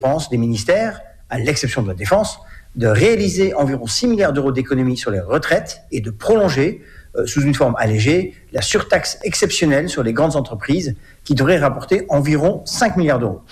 dépenses des ministères, à l'exception de la défense, de réaliser environ 6 milliards d'euros d'économies sur les retraites et de prolonger, sous une forme allégée, la surtaxe exceptionnelle sur les grandes entreprises qui devrait rapporter environ 5 milliards d'euros.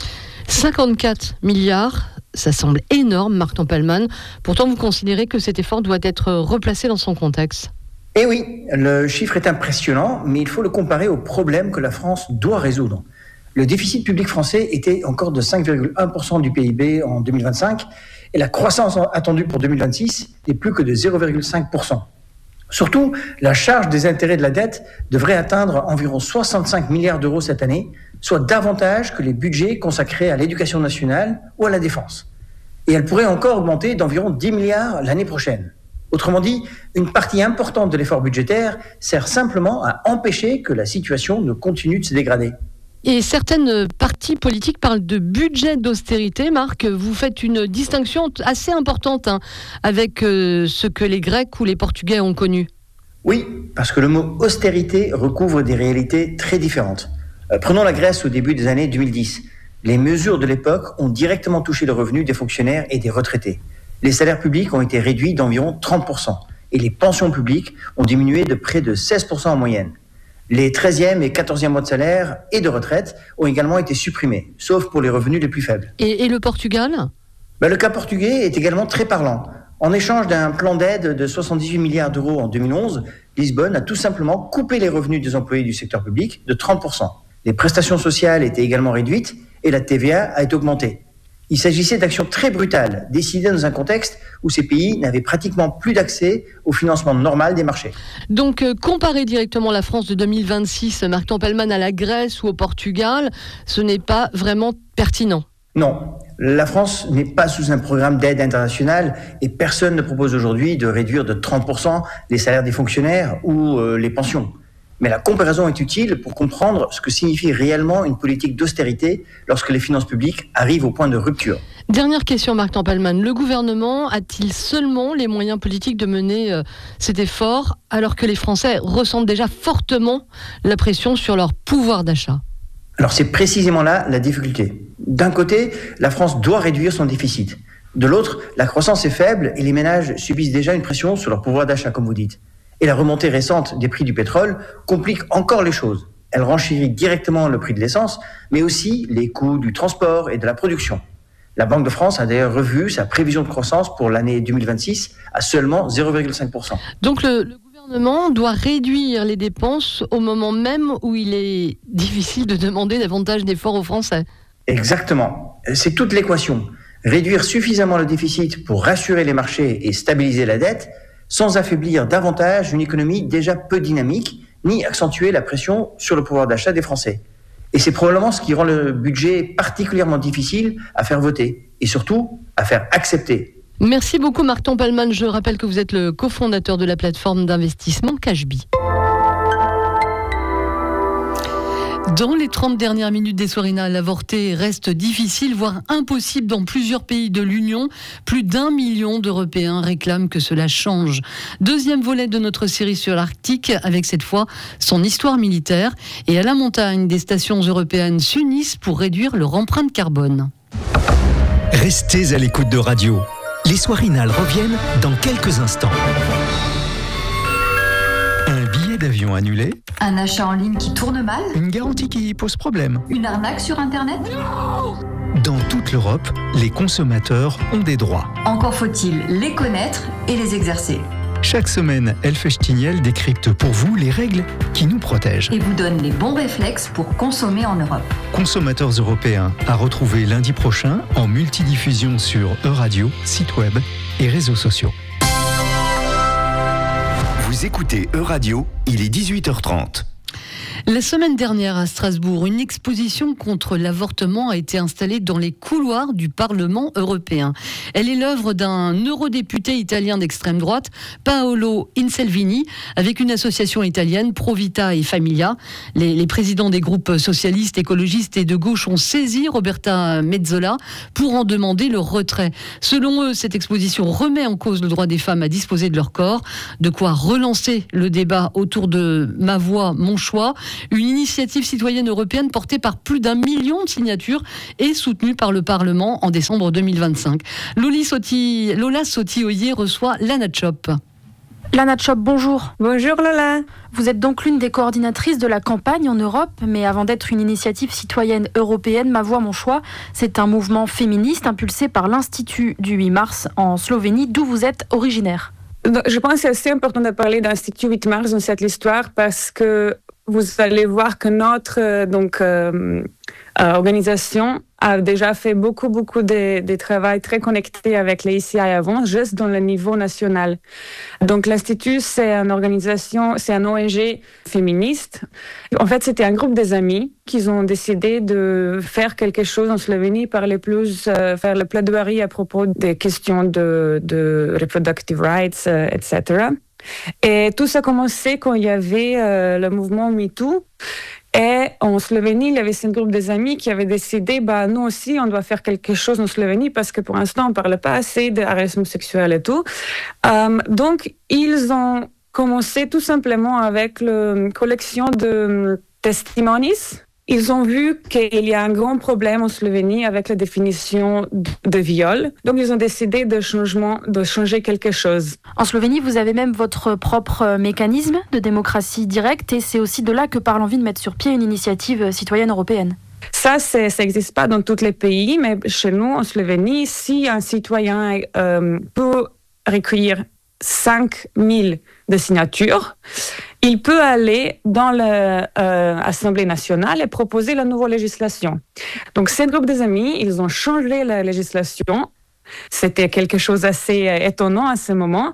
54 milliards, ça semble énorme, Marc Tempelman. Pourtant, vous considérez que cet effort doit être replacé dans son contexte. Eh oui, le chiffre est impressionnant, mais il faut le comparer aux problèmes que la France doit résoudre. Le déficit public français était encore de 5,1% du PIB en 2025 et la croissance attendue pour 2026 n'est plus que de 0,5%. Surtout, la charge des intérêts de la dette devrait atteindre environ 65 milliards d'euros cette année, soit davantage que les budgets consacrés à l'éducation nationale ou à la défense. Et elle pourrait encore augmenter d'environ 10 milliards l'année prochaine. Autrement dit, une partie importante de l'effort budgétaire sert simplement à empêcher que la situation ne continue de se dégrader. Et certaines partis politiques parlent de budget d'austérité. Marc, vous faites une distinction assez importante avec ce que les Grecs ou les Portugais ont connu. Oui, parce que le mot austérité recouvre des réalités très différentes. Prenons la Grèce au début des années 2010. Les mesures de l'époque ont directement touché le revenu des fonctionnaires et des retraités. Les salaires publics ont été réduits d'environ 30% et les pensions publiques ont diminué de près de 16% en moyenne. Les 13e et 14e mois de salaire et de retraite ont également été supprimés, sauf pour les revenus les plus faibles. Et le Portugal ? Le cas portugais est également très parlant. En échange d'un plan d'aide de 78 milliards d'euros en 2011, Lisbonne a tout simplement coupé les revenus des employés du secteur public de 30%. Les prestations sociales étaient également réduites et la TVA a été augmentée. Il s'agissait d'actions très brutales, décidées dans un contexte où ces pays n'avaient pratiquement plus d'accès au financement normal des marchés. Donc, comparer directement la France de 2026, Marc Tempelman, à la Grèce ou au Portugal, ce n'est pas vraiment pertinent. Non, la France n'est pas sous un programme d'aide internationale et personne ne propose aujourd'hui de réduire de 30% les salaires des fonctionnaires ou les pensions. Mais la comparaison est utile pour comprendre ce que signifie réellement une politique d'austérité lorsque les finances publiques arrivent au point de rupture. Dernière question, Marc Tempelman. Le gouvernement a-t-il seulement les moyens politiques de mener cet effort alors que les Français ressentent déjà fortement la pression sur leur pouvoir d'achat ? Alors c'est précisément là la difficulté. D'un côté, la France doit réduire son déficit. De l'autre, la croissance est faible et les ménages subissent déjà une pression sur leur pouvoir d'achat, comme vous dites. Et la remontée récente des prix du pétrole complique encore les choses. Elle renchérit directement le prix de l'essence, mais aussi les coûts du transport et de la production. La Banque de France a d'ailleurs revu sa prévision de croissance pour l'année 2026 à seulement 0,5%. Donc le gouvernement doit réduire les dépenses au moment même où il est difficile de demander davantage d'efforts aux Français. Exactement. C'est toute l'équation. Réduire suffisamment le déficit pour rassurer les marchés et stabiliser la dette, sans affaiblir davantage une économie déjà peu dynamique, ni accentuer la pression sur le pouvoir d'achat des Français. Et c'est probablement ce qui rend le budget particulièrement difficile à faire voter, et surtout à faire accepter. Merci beaucoup Marc Tempelman. Je rappelle que vous êtes le cofondateur de la plateforme d'investissement Cashbee. Dans les 30 dernières minutes des Soirinales, l'avorter reste difficile, voire impossible dans plusieurs pays de l'Union. Plus d'1 million d'Européens réclament que cela change. Deuxième volet de notre série sur l'Arctique, avec cette fois son histoire militaire. Et à la montagne, des stations européennes s'unissent pour réduire leur empreinte carbone. Restez à l'écoute de Radio. Les Soirinales reviennent dans quelques instants. Un billet d'avion annulé. Un achat en ligne qui tourne mal. Une garantie qui pose problème. Une arnaque sur Internet. Dans toute l'Europe, les consommateurs ont des droits. Encore faut-il les connaître et les exercer. Chaque semaine, Elfèche Tignel décrypte pour vous les règles qui nous protègent. Et vous donne les bons réflexes pour consommer en Europe. Consommateurs européens à retrouver lundi prochain en multidiffusion sur Euradio, site web et réseaux sociaux. Vous écoutez Euradio, il est 18h30. La semaine dernière à Strasbourg, une exposition contre l'avortement a été installée dans les couloirs du Parlement européen. Elle est l'œuvre d'un eurodéputé italien d'extrême droite, Paolo Inselvini, avec une association italienne, Pro Vita et Famiglia. Les présidents des groupes socialistes, écologistes et de gauche ont saisi Roberta Metsola pour en demander le retrait. Selon eux, cette exposition remet en cause le droit des femmes à disposer de leur corps, de quoi relancer le débat autour de Ma voix, mon choix. Une initiative citoyenne européenne portée par plus d'1 million de signatures et soutenue par le Parlement en décembre 2025. Lola Soti-Oyer reçoit Lana Chop. Lana Chop, bonjour. Bonjour Lola. Vous êtes donc l'une des coordinatrices de la campagne en Europe, mais avant d'être une initiative citoyenne européenne, Ma Voix, Mon Choix, c'est un mouvement féministe impulsé par l'Institut du 8 mars en Slovénie, d'où vous êtes originaire. Je pense que c'est assez important de parler d'Institut 8 mars dans cette histoire parce que vous allez voir que notre organisation a déjà fait beaucoup de travail très connecté avec les ICI avant, juste dans le niveau national. Donc l'Institut, c'est une organisation, c'est un ONG féministe. En fait, c'était un groupe des amis qui ont décidé de faire quelque chose en Slovénie, faire le plaidoirie à propos des questions de reproductive rights, etc. Et tout ça a commencé quand il y avait le mouvement MeToo. Et en Slovénie, il y avait ce groupe des amis qui avaient décidé, nous aussi, on doit faire quelque chose en Slovénie parce que pour l'instant, on ne parle pas assez de harcèlement sexuel et tout. Donc, ils ont commencé tout simplement avec la collection de testimonies. Ils ont vu qu'il y a un grand problème en Slovénie avec la définition de viol. Donc, ils ont décidé de changer quelque chose. En Slovénie, vous avez même votre propre mécanisme de démocratie directe et c'est aussi de là que part l'envie de mettre sur pied une initiative citoyenne européenne. Ça n'existe pas dans tous les pays, mais chez nous, en Slovénie, si un citoyen peut recueillir 5000 de signatures, il peut aller dans l'Assemblée nationale et proposer la nouvelle législation. Donc, ce groupe des amis, ils ont changé la législation. C'était quelque chose d'assez étonnant à ce moment.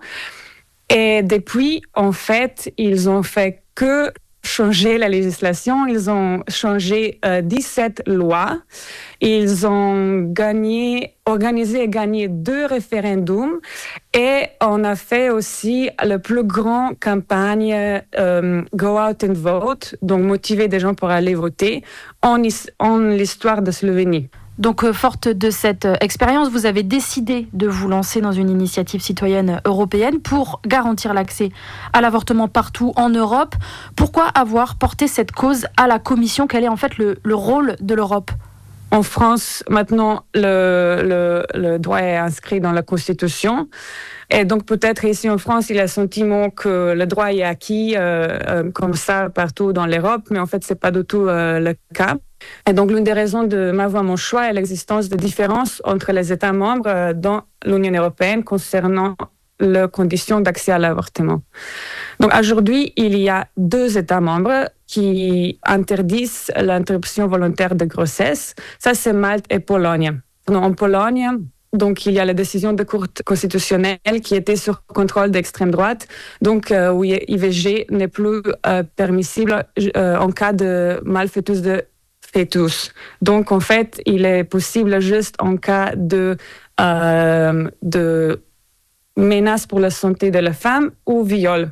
Et depuis, en fait, ils ont fait que changer la législation. Ils ont changé 17 lois. Ils ont organisé et gagné 2 référendums. Et on a fait aussi la plus grande campagne Go Out and Vote, donc motiver des gens pour aller voter en l'histoire de Slovénie. Donc, forte de cette expérience, vous avez décidé de vous lancer dans une initiative citoyenne européenne pour garantir l'accès à l'avortement partout en Europe. Pourquoi avoir porté cette cause à la Commission ? Quel est en fait le rôle de l'Europe ? En France, maintenant, le droit est inscrit dans la Constitution. Et donc, peut-être ici en France, il y a le sentiment que le droit est acquis comme ça partout dans l'Europe, mais en fait, ce n'est pas du tout le cas. Et donc, l'une des raisons de Ma Voix, Mon Choix est l'existence de différences entre les États membres dans l'Union européenne concernant les conditions d'accès à l'avortement. Donc, aujourd'hui, il y a 2 États membres qui interdisent l'interruption volontaire de grossesse. Ça, c'est Malte et Pologne. En Pologne, donc, il y a la décision de Cour constitutionnelle qui était sur contrôle d'extrême droite, donc où IVG n'est plus permissible en cas de malfaitus de fœtus. Donc, en fait, il est possible juste en cas de menace pour la santé de la femme ou viol.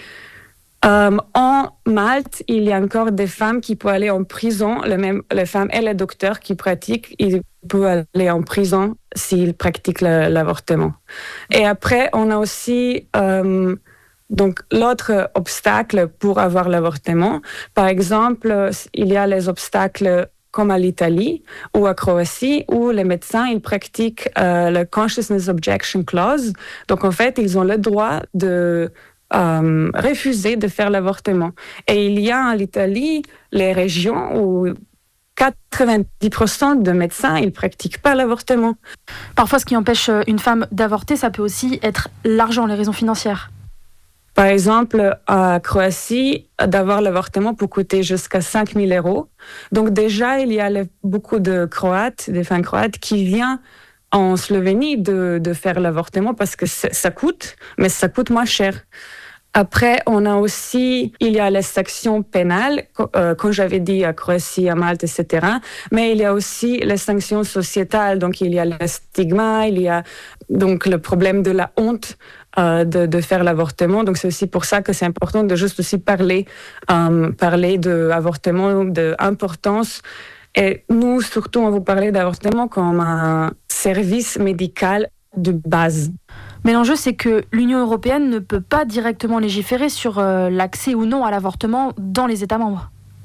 En Malte, il y a encore des femmes qui peuvent aller en prison, les femmes et les docteurs qui pratiquent, ils peuvent aller en prison s'ils pratiquent l'avortement. Et après, on a aussi donc l'autre obstacle pour avoir l'avortement. Par exemple, il y a les obstacles comme à l'Italie ou à Croatie, où les médecins ils pratiquent le Consciousness Objection Clause. Donc, en fait, ils ont le droit de refuser de faire l'avortement. Et il y a en Italie les régions où 90% de médecins, ils ne pratiquent pas l'avortement. Parfois, ce qui empêche une femme d'avorter, ça peut aussi être l'argent, les raisons financières. Par exemple, à Croatie, d'avoir l'avortement peut coûter jusqu'à 5 000 €. Donc déjà, il y a beaucoup de Croates, des femmes croates, qui viennent en Slovénie de faire l'avortement parce que ça coûte, mais ça coûte moins cher. Après, il y a les sanctions pénales, comme j'avais dit, à Croatie, à Malte, etc. Mais il y a aussi les sanctions sociétales. Donc, il y a le stigma, il y a donc le problème de la honte de faire l'avortement. Donc, c'est aussi pour ça que c'est important de juste aussi parler d'avortement, d'importance. Et nous, surtout, on vous parlait d'avortement comme un service médical de base. Mais l'enjeu, c'est que l'Union européenne ne peut pas directement légiférer sur l'accès ou non à l'avortement dans les États membres.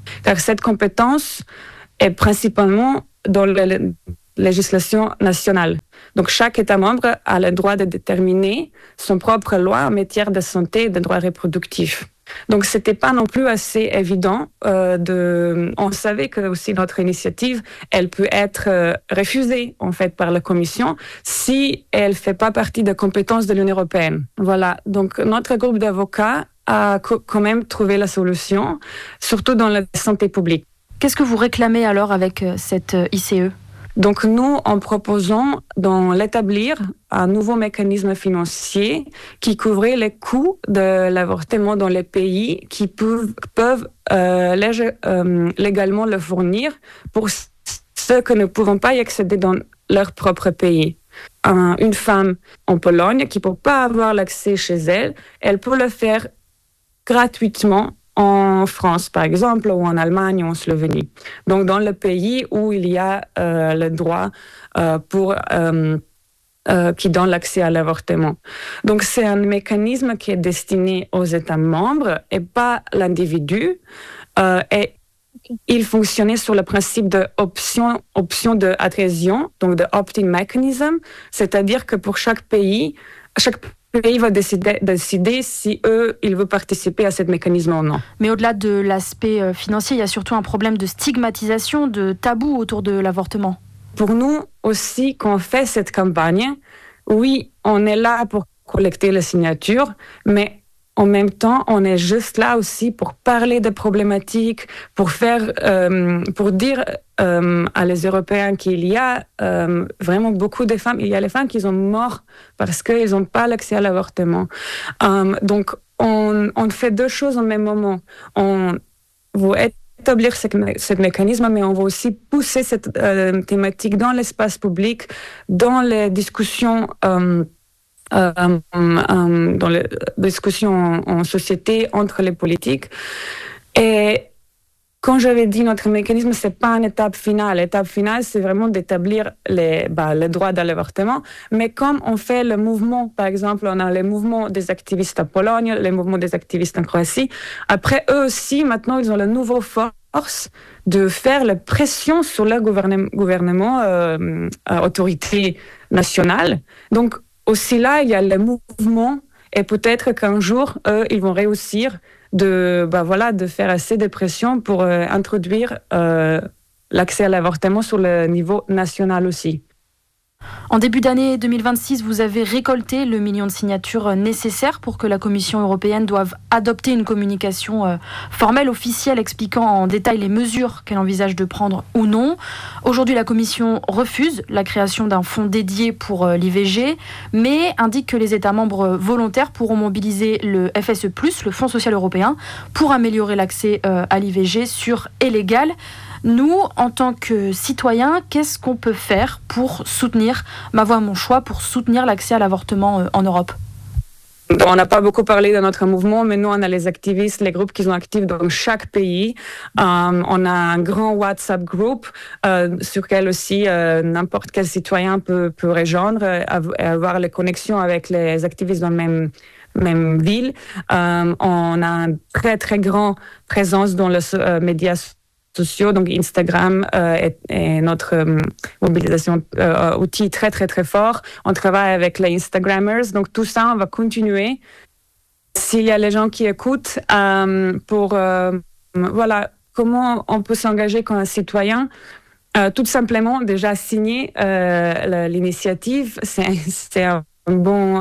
car cette compétence est principalement dans la législation nationale. Donc, chaque État membre a le droit de déterminer son propre loi en matière de santé et de droits reproductifs. Donc, c'était pas non plus assez évident on savait que aussi notre initiative, elle peut être refusée, en fait, par la Commission si elle fait pas partie des compétences de l'Union européenne. Voilà. Donc, notre groupe d'avocats a quand même trouvé la solution, surtout dans la santé publique. Qu'est-ce que vous réclamez alors avec cette ICE ? Donc nous, en proposant d'établir un nouveau mécanisme financier qui couvrait les coûts de l'avortement dans les pays qui peuvent légalement le fournir pour ceux qui ne pouvons pas y accéder dans leur propre pays. Une femme en Pologne qui ne peut pas avoir l'accès chez elle, elle peut le faire gratuitement en France, par exemple, ou en Allemagne ou en Slovénie. Donc, dans le pays où il y a le droit qui donne l'accès à l'avortement. Donc, c'est un mécanisme qui est destiné aux États membres et pas l'individu. Et il fonctionnait sur le principe d'option d'adhésion, donc de opt-in mechanism, c'est-à-dire que pour chaque pays va décider si ils veulent participer à ce mécanisme ou non. Mais au-delà de l'aspect financier, il y a surtout un problème de stigmatisation, de tabou autour de l'avortement. Pour nous aussi, quand on fait cette campagne, oui, on est là pour collecter les signatures, mais en même temps, on est juste là aussi pour parler des problématiques, pour dire à les Européens qu'il y a vraiment beaucoup de femmes. Il y a les femmes qui sont mortes parce qu'elles n'ont pas l'accès à l'avortement. Donc, on fait deux choses au même moment. On veut établir ce mécanisme, mais on va aussi pousser cette thématique dans l'espace public, dans les discussions dans les discussions en société entre les politiques. Et quand j'avais dit notre mécanisme, c'est pas une étape finale. L'étape finale, c'est vraiment d'établir les droits à l'avortement. Mais comme on fait le mouvement, par exemple, on a les mouvements des activistes en Pologne, les mouvements des activistes en Croatie. Après, eux aussi, maintenant, ils ont la nouvelle force de faire la pression sur leur gouvernement, autorité nationale. Donc, aussi là, il y a le mouvement et peut-être qu'un jour, eux, ils vont réussir de faire assez de pression pour introduire l'accès à l'avortement sur le niveau national aussi. En début d'année 2026, vous avez récolté le million de signatures nécessaires pour que la Commission européenne doive adopter une communication formelle, officielle, expliquant en détail les mesures qu'elle envisage de prendre ou non. Aujourd'hui, la Commission refuse la création d'un fonds dédié pour l'IVG, mais indique que les États membres volontaires pourront mobiliser le FSE+, le Fonds social européen, pour améliorer l'accès à l'IVG sûr et légal. Nous, en tant que citoyens, qu'est-ce qu'on peut faire pour soutenir Ma Voix, Mon Choix, pour soutenir l'accès à l'avortement en Europe ? On n'a pas beaucoup parlé de notre mouvement, mais nous, on a les activistes, les groupes qui sont actifs dans chaque pays. On a un grand WhatsApp groupe sur lequel aussi n'importe quel citoyen peut rejoindre et avoir les connexions avec les activistes dans le même ville. On a une très, très grande présence dans les médias sociaux, donc Instagram est notre mobilisation outil très très très fort. On travaille avec les Instagrammers, donc tout ça on va continuer. S'il y a les gens qui écoutent pour comment on peut s'engager comme un citoyen, tout simplement déjà signer l'initiative, c'est un bon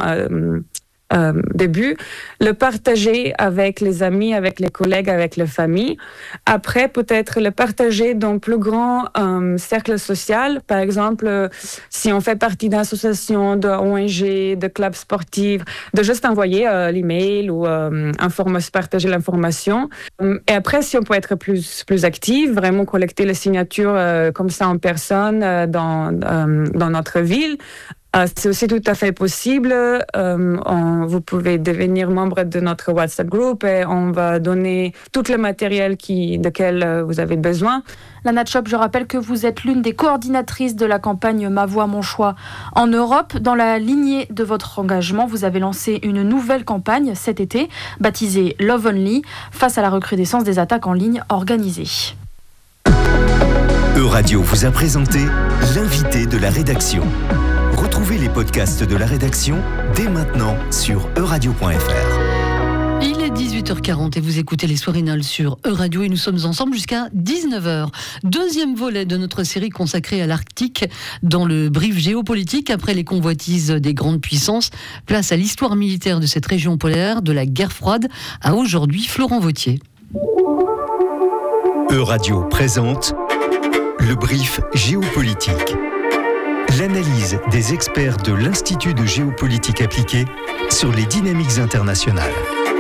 début, le partager avec les amis, avec les collègues, avec la famille. Après, peut-être le partager dans plus grand cercle social. Par exemple, si on fait partie d'associations, d'ONG, de clubs sportifs, de juste envoyer l'email ou partager l'information. Et après, si on peut être plus actif, vraiment collecter les signatures comme ça en personne dans notre ville, C'est aussi tout à fait possible. Vous pouvez devenir membre de notre WhatsApp group et on va donner tout le matériel de vous avez besoin. Lana Tchop, je rappelle que vous êtes l'une des coordinatrices de la campagne Ma Voix, Mon Choix en Europe. Dans la lignée de votre engagement, vous avez lancé une nouvelle campagne cet été, baptisée Love Only, face à la recrudescence des attaques en ligne organisées. Euradio vous a présenté l'invité de la rédaction. Retrouvez les podcasts de la rédaction dès maintenant sur euradio.fr. Il est 18h40 et vous écoutez les Soirinales sur Euradio et nous sommes ensemble jusqu'à 19h. Deuxième volet de notre série consacrée à l'Arctique dans le brief géopolitique. Après les convoitises des grandes puissances, place à l'histoire militaire de cette région polaire, de la guerre froide à aujourd'hui. Florent Vautier. Euradio présente le brief géopolitique. L'analyse des experts de l'Institut de géopolitique appliquée sur les dynamiques internationales.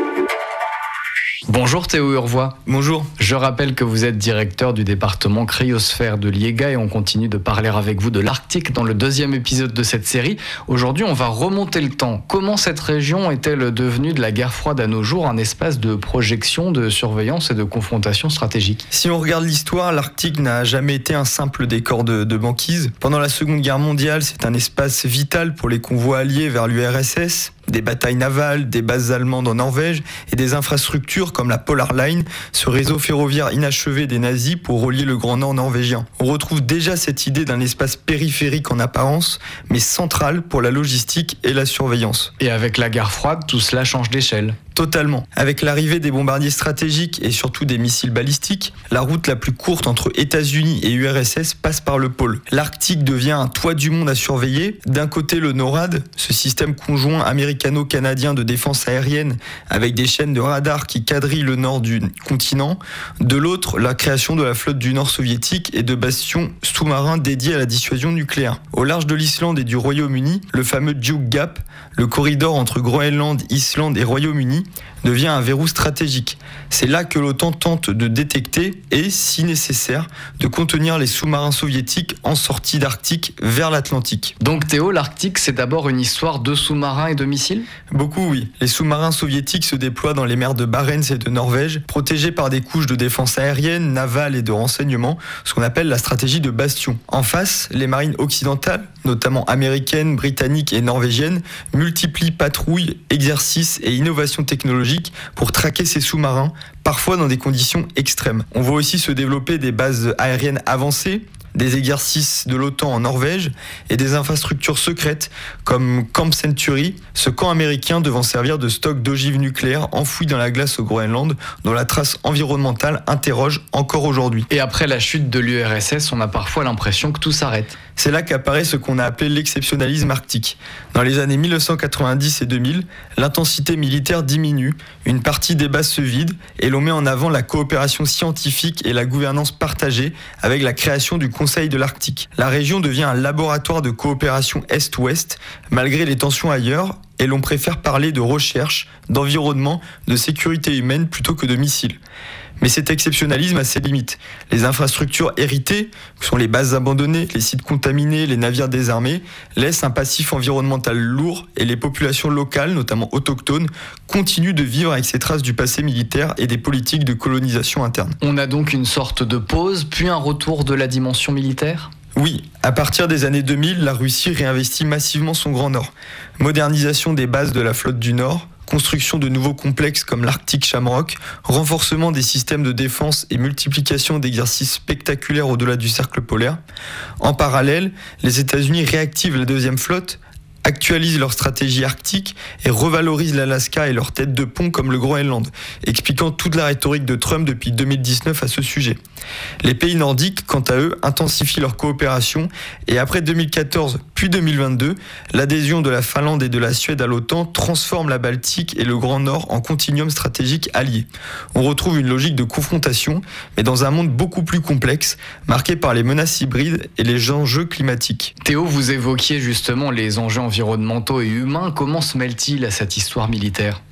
Bonjour Théo Urvois. Bonjour. Je rappelle que vous êtes directeur du département cryosphère de l'IEGA et on continue de parler avec vous de l'Arctique dans le deuxième épisode de cette série. Aujourd'hui, on va remonter le temps. Comment cette région est-elle devenue de la guerre froide à nos jours un espace de projection, de surveillance et de confrontation stratégique ? Si on regarde l'histoire, l'Arctique n'a jamais été un simple décor de banquise. Pendant la Seconde Guerre mondiale, c'est un espace vital pour les convois alliés vers l'URSS. Des batailles navales, des bases allemandes en Norvège et des infrastructures comme la Polar Line, ce réseau ferroviaire inachevé des nazis pour relier le Grand Nord norvégien. On retrouve déjà cette idée d'un espace périphérique en apparence, mais central pour la logistique et la surveillance. Et avec la guerre froide, tout cela change d'échelle. Totalement. Avec l'arrivée des bombardiers stratégiques et surtout des missiles balistiques, la route la plus courte entre États-Unis et URSS passe par le pôle. L'Arctique devient un toit du monde à surveiller. D'un côté, le NORAD, ce système conjoint américano-canadien de défense aérienne avec des chaînes de radars qui quadrillent le nord du continent. De l'autre, la création de la flotte du Nord soviétique et de bastions sous-marins dédiés à la dissuasion nucléaire. Au large de l'Islande et du Royaume-Uni, le fameux Duke Gap, le corridor entre Groenland, Islande et Royaume-Uni, devient un verrou stratégique. C'est là que l'OTAN tente de détecter et, si nécessaire, de contenir les sous-marins soviétiques en sortie d'Arctique vers l'Atlantique. Donc Théo, l'Arctique, c'est d'abord une histoire de sous-marins et de missiles ? Beaucoup, oui. Les sous-marins soviétiques se déploient dans les mers de Barents et de Norvège, protégés par des couches de défense aérienne, navale et de renseignement, ce qu'on appelle la stratégie de bastion. En face, les marines occidentales, notamment américaines, britanniques et norvégiennes, multiplient patrouilles, exercices et innovations technologiques pour traquer ces sous-marins, parfois dans des conditions extrêmes. On voit aussi se développer des bases aériennes avancées, des exercices de l'OTAN en Norvège et des infrastructures secrètes comme Camp Century, ce camp américain devant servir de stock d'ogives nucléaires enfouies dans la glace au Groenland, dont la trace environnementale interroge encore aujourd'hui. Et après la chute de l'URSS, on a parfois l'impression que tout s'arrête. C'est là qu'apparaît ce qu'on a appelé l'exceptionnalisme arctique. Dans les années 1990 et 2000, l'intensité militaire diminue, une partie des bases se vide et l'on met en avant la coopération scientifique et la gouvernance partagée avec la création du Conseil de l'Arctique. La région devient un laboratoire de coopération Est-Ouest, malgré les tensions ailleurs, et l'on préfère parler de recherche, d'environnement, de sécurité humaine plutôt que de missiles. Mais cet exceptionnalisme a ses limites. Les infrastructures héritées, que sont les bases abandonnées, les sites contaminés, les navires désarmés, laissent un passif environnemental lourd et les populations locales, notamment autochtones, continuent de vivre avec ces traces du passé militaire et des politiques de colonisation interne. On a donc une sorte de pause, puis un retour de la dimension militaire ? Oui, à partir des années 2000, la Russie réinvestit massivement son Grand Nord. Modernisation des bases de la flotte du Nord, construction de nouveaux complexes comme l'Arctic Shamrock, renforcement des systèmes de défense et multiplication d'exercices spectaculaires au-delà du cercle polaire. En parallèle, les États-Unis réactivent la deuxième flotte, actualisent leur stratégie arctique et revalorisent l'Alaska et leur tête de pont comme le Groenland, expliquant toute la rhétorique de Trump depuis 2019 à ce sujet. Les pays nordiques, quant à eux, intensifient leur coopération et après 2014 puis 2022, l'adhésion de la Finlande et de la Suède à l'OTAN transforme la Baltique et le Grand Nord en continuum stratégique allié. On retrouve une logique de confrontation, mais dans un monde beaucoup plus complexe, marqué par les menaces hybrides et les enjeux climatiques. Théo, vous évoquiez justement les enjeux environnementaux et humains. Comment se mêlent-ils à cette histoire militaire ?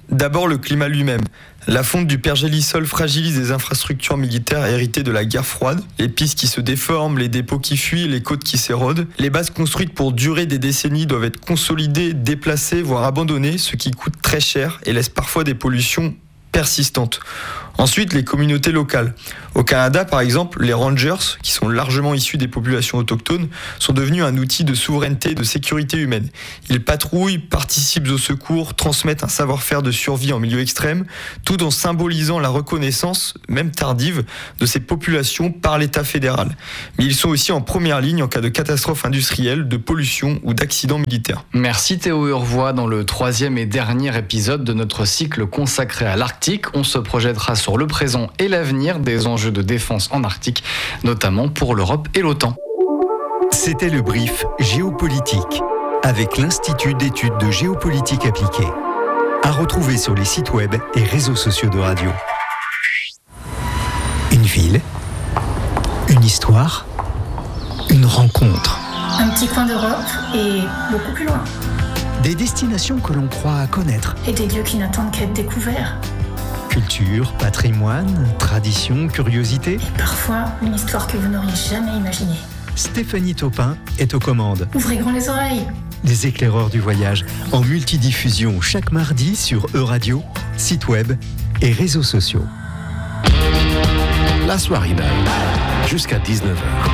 D'abord, le climat lui-même. La fonte du pergélisol fragilise les infrastructures militaires héritées de la guerre froide. Les pistes qui se déforment, les dépôts qui fuient, les côtes qui s'érodent. Les bases construites pour durer des décennies doivent être consolidées, déplacées, voire abandonnées, ce qui coûte très cher et laisse parfois des pollutions persistantes. Ensuite, les communautés locales. Au Canada, par exemple, les rangers, qui sont largement issus des populations autochtones, sont devenus un outil de souveraineté et de sécurité humaine. Ils patrouillent, participent au secours, transmettent un savoir-faire de survie en milieu extrême, tout en symbolisant la reconnaissance, même tardive, de ces populations par l'État fédéral. Mais ils sont aussi en première ligne en cas de catastrophe industrielle, de pollution ou d'accident militaire. Merci Théo Urvois. Dans le 3e et dernier épisode de notre cycle consacré à l'Arctique, on se projettera sur le présent et l'avenir des enjeux de défense en Arctique, notamment pour l'Europe et l'OTAN. C'était le brief géopolitique avec l'Institut d'études de géopolitique appliquée. À retrouver sur les sites web et réseaux sociaux de radio. Une ville, une histoire, une rencontre. Un petit coin d'Europe et beaucoup plus loin. Des destinations que l'on croit connaître. Et des lieux qui n'attendent qu'à être découverts. Culture, patrimoine, tradition, curiosité. Et parfois, une histoire que vous n'auriez jamais imaginée. Stéphanie Taupin est aux commandes. Ouvrez grand les oreilles. Les éclaireurs du voyage, en multidiffusion chaque mardi sur Euradio, site web et réseaux sociaux. La soirée jusqu'à 19h.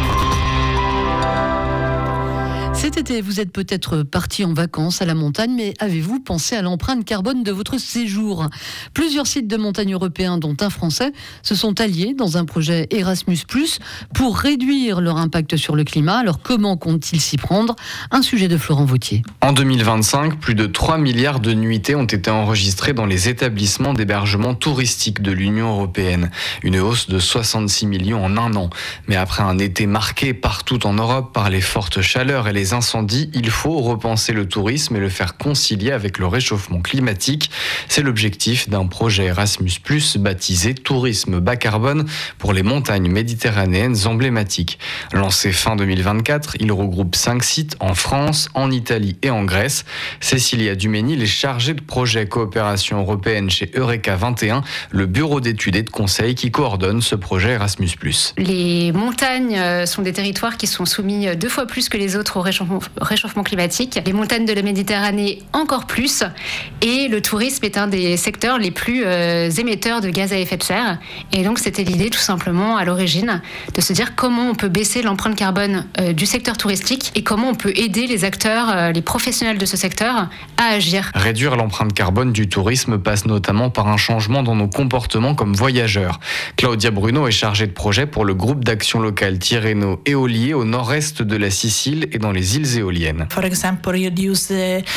Cet été, vous êtes peut-être parti en vacances à la montagne, mais avez-vous pensé à l'empreinte carbone de votre séjour ? Plusieurs sites de montagne européens, dont un français, se sont alliés dans un projet Erasmus+, pour réduire leur impact sur le climat. Alors comment comptent-ils s'y prendre ? Un sujet de Florent Vautier. En 2025, plus de 3 milliards de nuitées ont été enregistrées dans les établissements d'hébergement touristique de l'Union européenne. Une hausse de 66 millions en un an. Mais après un été marqué partout en Europe par les fortes chaleurs et les incendies, il faut repenser le tourisme et le faire concilier avec le réchauffement climatique. C'est l'objectif d'un projet Erasmus+, baptisé Tourisme bas carbone pour les montagnes méditerranéennes emblématiques. Lancé fin 2024, il regroupe 5 sites en France, en Italie et en Grèce. Cécilia Duménil est chargée de projet coopération européenne chez Eureka 21, le bureau d'études et de conseil qui coordonne ce projet Erasmus+. Les montagnes sont des territoires qui sont soumis 2 fois plus que les autres au réchauffement climatique. Les montagnes de la Méditerranée encore plus. Et le tourisme est un des secteurs les plus émetteurs de gaz à effet de serre. Et donc c'était l'idée tout simplement à l'origine de se dire comment on peut baisser l'empreinte carbone du secteur touristique et comment on peut aider les acteurs, les professionnels de ce secteur à agir. Réduire l'empreinte carbone du tourisme passe notamment par un changement dans nos comportements comme voyageurs. Claudia Bruno est chargée de projet pour le groupe d'action locale Tirreno Éolier au nord-est de la Sicile et dans les îles éoliennes. For example, reduce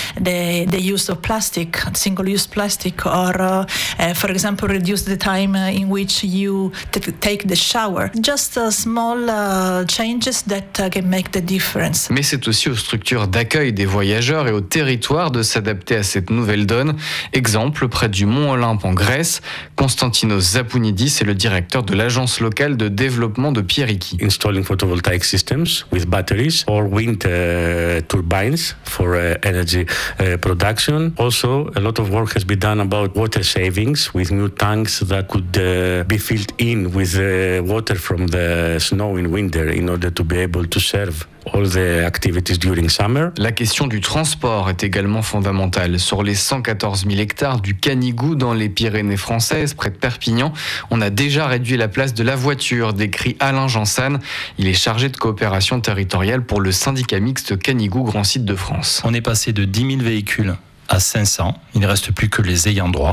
the use of plastic, single-use plastic, or for example, reduce the time in which you take the shower. Just small changes that can make the difference. Mais c'est aussi aux structures d'accueil des voyageurs et aux territoires de s'adapter à cette nouvelle donne. Exemple, près du Mont Olympe en Grèce, Konstantinos Zapounidis est le directeur de l'agence locale de développement de Pieriki. Installing photovoltaic systems with batteries or wind turbines for energy production. Also, a lot of work has been done about water savings with new tanks that could be filled in with water from the snow in winter in order to be able to serve all the activities during summer. La question du transport est également fondamentale. Sur les 114 000 hectares du Canigou dans les Pyrénées françaises, près de Perpignan, on a déjà réduit la place de la voiture, décrit Alain Jansan. Il est chargé de coopération territoriale pour le syndicat mixte Canigou Grand Site de France. On est passé de 10 000 véhicules à 500. Il ne reste plus que les ayants droit.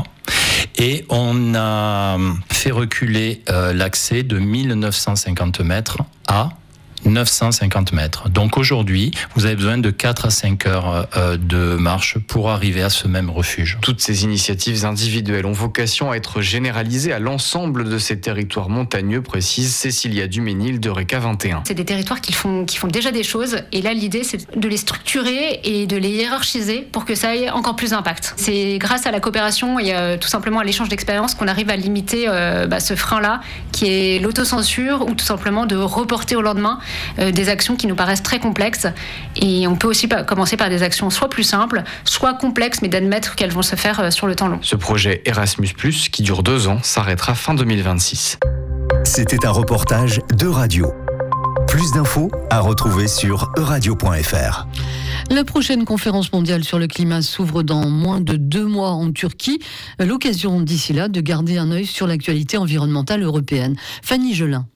Et on a fait reculer l'accès de 1950 mètres à 950 mètres. Donc aujourd'hui, vous avez besoin de 4 à 5 heures de marche pour arriver à ce même refuge. Toutes ces initiatives individuelles ont vocation à être généralisées à l'ensemble de ces territoires montagneux, précise Cécilia Duménil de Eureka 21. C'est des territoires qui font déjà des choses et là l'idée c'est de les structurer et de les hiérarchiser pour que ça ait encore plus d'impact. C'est grâce à la coopération et tout simplement à l'échange d'expériences qu'on arrive à limiter ce frein-là qui est l'autocensure ou tout simplement de reporter au lendemain des actions qui nous paraissent très complexes. Et on peut aussi commencer par des actions soit plus simples, soit complexes, mais d'admettre qu'elles vont se faire sur le temps long. Ce projet Erasmus+, qui dure 2 ans, s'arrêtera fin 2026. C'était un reportage d'Euradio. Plus d'infos à retrouver sur euradio.fr. La prochaine conférence mondiale sur le climat s'ouvre dans moins de 2 mois en Turquie. L'occasion d'ici là de garder un œil sur l'actualité environnementale européenne. Fanny Gelin.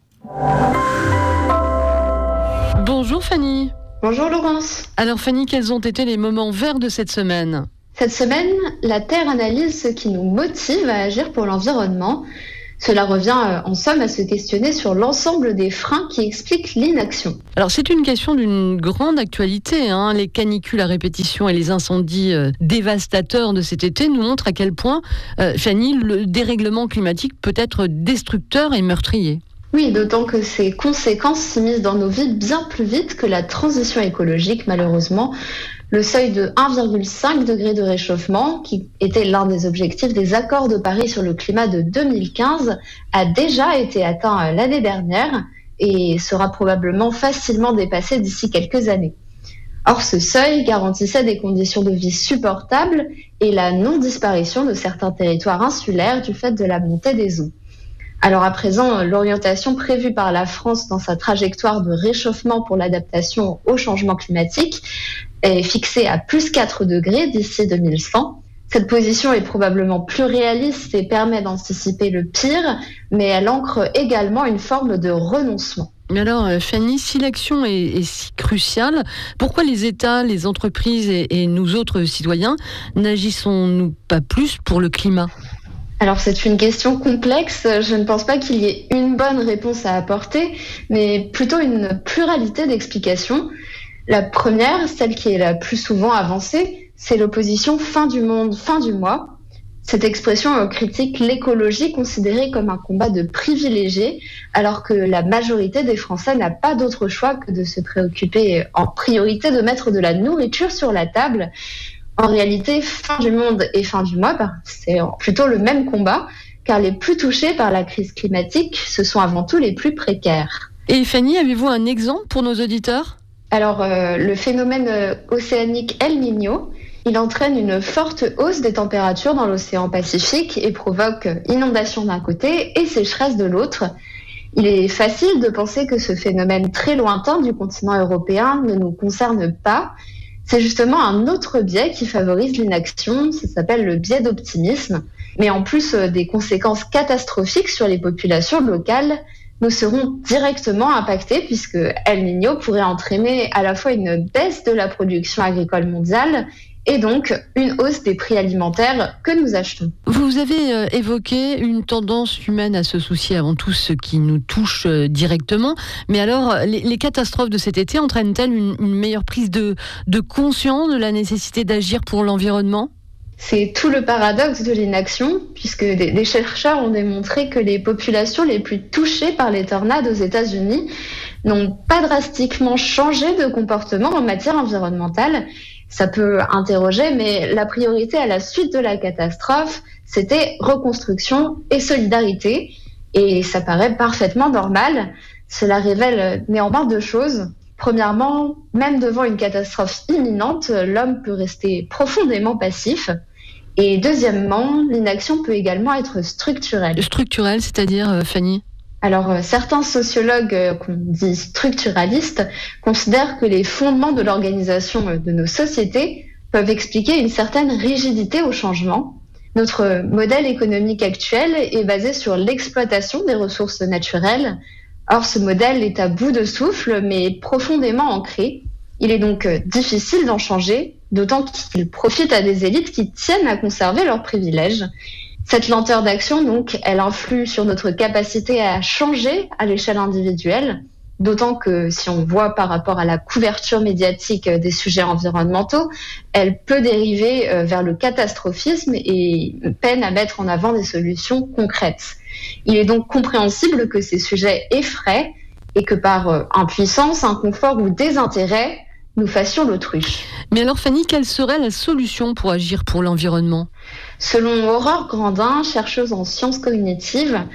Bonjour Fanny. Bonjour Laurence. Alors Fanny, quels ont été les moments verts de cette semaine ? Cette semaine, la Terre analyse ce qui nous motive à agir pour l'environnement. Cela revient en somme à se questionner sur l'ensemble des freins qui expliquent l'inaction. Alors c'est une question d'une grande actualité. Les canicules à répétition et les incendies dévastateurs de cet été nous montrent à quel point, Fanny, le dérèglement climatique peut être destructeur et meurtrier. Oui, d'autant que ses conséquences s'immiscent dans nos vies bien plus vite que la transition écologique, malheureusement. Le seuil de 1,5 degré de réchauffement, qui était l'un des objectifs des accords de Paris sur le climat de 2015, a déjà été atteint l'année dernière et sera probablement facilement dépassé d'ici quelques années. Or, ce seuil garantissait des conditions de vie supportables et la non-disparition de certains territoires insulaires du fait de la montée des eaux. Alors à présent, l'orientation prévue par la France dans sa trajectoire de réchauffement pour l'adaptation au changement climatique est fixée à plus 4 degrés d'ici 2100. Cette position est probablement plus réaliste et permet d'anticiper le pire, mais elle ancre également une forme de renoncement. Mais alors, Fanny, si l'action est si cruciale, pourquoi les États, les entreprises et nous autres citoyens n'agissons-nous pas plus pour le climat ? Alors c'est une question complexe, je ne pense pas qu'il y ait une bonne réponse à apporter, mais plutôt une pluralité d'explications. La première, celle qui est la plus souvent avancée, c'est l'opposition fin du monde, fin du mois. Cette expression critique l'écologie considérée comme un combat de privilégiés, alors que la majorité des Français n'a pas d'autre choix que de se préoccuper en priorité de mettre de la nourriture sur la table. En réalité, fin du monde et fin du mois, c'est plutôt le même combat, car les plus touchés par la crise climatique, ce sont avant tout les plus précaires. Et Fanny, avez-vous un exemple pour nos auditeurs ? Alors, le phénomène océanique El Niño, il entraîne une forte hausse des températures dans l'océan Pacifique et provoque inondations d'un côté et sécheresse de l'autre. Il est facile de penser que ce phénomène très lointain du continent européen ne nous concerne pas. C'est justement un autre biais qui favorise l'inaction, ça s'appelle le biais d'optimisme. Mais en plus des conséquences catastrophiques sur les populations locales, nous serons directement impactés puisque El Niño pourrait entraîner à la fois une baisse de la production agricole mondiale et donc une hausse des prix alimentaires que nous achetons. Vous avez évoqué une tendance humaine à se soucier avant tout ce qui nous touche directement, mais alors les catastrophes de cet été entraînent-elles une meilleure prise de conscience de la nécessité d'agir pour l'environnement ? C'est tout le paradoxe de l'inaction, puisque des chercheurs ont démontré que les populations les plus touchées par les tornades aux États-Unis n'ont pas drastiquement changé de comportement en matière environnementale. Ça peut interroger, mais la priorité à la suite de la catastrophe, c'était reconstruction et solidarité. Et ça paraît parfaitement normal. Cela révèle néanmoins 2 choses. Premièrement, même devant une catastrophe imminente, l'homme peut rester profondément passif. Et deuxièmement, l'inaction peut également être structurelle. Structurelle, c'est-à-dire, Fanny ? Alors, certains sociologues qu'on dit structuralistes considèrent que les fondements de l'organisation de nos sociétés peuvent expliquer une certaine rigidité au changement. Notre modèle économique actuel est basé sur l'exploitation des ressources naturelles. Or, ce modèle est à bout de souffle, mais profondément ancré. Il est donc difficile d'en changer, d'autant qu'il profite à des élites qui tiennent à conserver leurs privilèges. Cette lenteur d'action, donc, elle influe sur notre capacité à changer à l'échelle individuelle, d'autant que si on voit par rapport à la couverture médiatique des sujets environnementaux, elle peut dériver vers le catastrophisme et peine à mettre en avant des solutions concrètes. Il est donc compréhensible que ces sujets effraient et que par impuissance, inconfort ou désintérêt, nous fassions l'autruche. Mais alors Fanny, quelle serait la solution pour agir pour l'environnement ? Selon Aurore Grandin, chercheuse en sciences cognitives,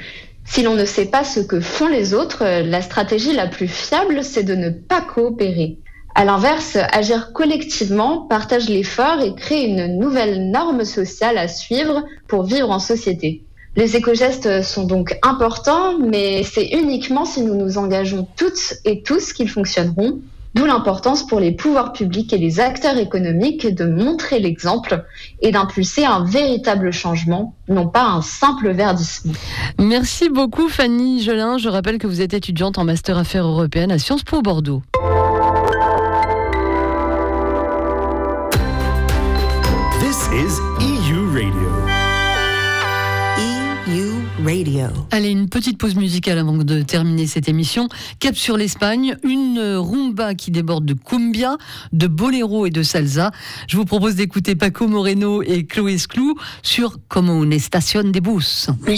Si l'on ne sait pas ce que font les autres, la stratégie la plus fiable, c'est de ne pas coopérer. À l'inverse, agir collectivement partage l'effort et crée une nouvelle norme sociale à suivre pour vivre en société. Les éco-gestes sont donc importants, mais c'est uniquement si nous nous engageons toutes et tous qu'ils fonctionneront, d'où l'importance pour les pouvoirs publics et les acteurs économiques de montrer l'exemple et d'impulser un véritable changement, non pas un simple verdissement. Merci beaucoup Fanny Gelin. Je rappelle que vous êtes étudiante en Master Affaires européennes à Sciences Po Bordeaux. This is EU Radio. EU Radio. Allez, une petite pause musicale avant de terminer cette émission. Cap sur l'Espagne, une rumba qui déborde de cumbia, de boléro et de salsa. Je vous propose d'écouter Paco Moreno et Chloé Sclou sur Como una estación de bus.